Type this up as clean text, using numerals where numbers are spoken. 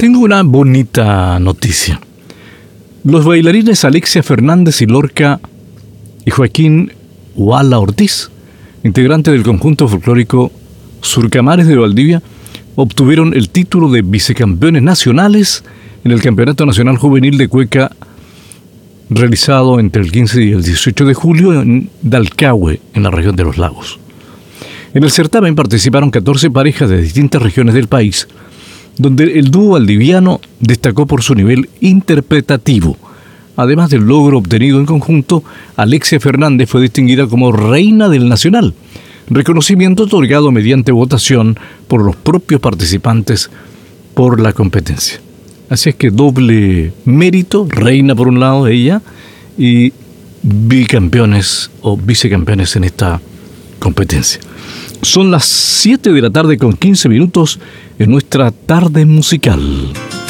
Tengo una bonita noticia. Los bailarines Alexia Fernández y Lorca y Joaquín Huala Ortiz, integrante del conjunto folclórico Surcamares de Valdivia, obtuvieron el título de vicecampeones nacionales en el Campeonato Nacional Juvenil de Cueca realizado entre el 15 y el 18 de julio en Dalcahue, en la región de Los Lagos. En el certamen participaron 14 parejas de distintas regiones del país, donde el dúo valdiviano destacó por su nivel interpretativo. Además del logro obtenido en conjunto, Alexia Fernández fue distinguida como Reina del Nacional, reconocimiento otorgado mediante votación por los propios participantes por la competencia. Así es que doble mérito, reina por un lado ella, y bicampeones o vicecampeones en esta competencia. Son las 7 de la tarde con 15 minutos en nuestra tarde musical.